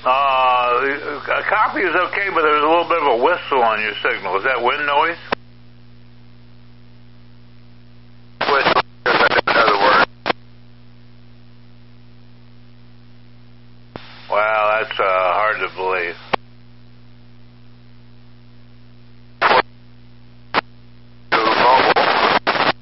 A copy is okay, but there's a little bit of a whistle on your signal. Is that wind noise? Whistle, I don't know the word. Wow, that's hard to believe.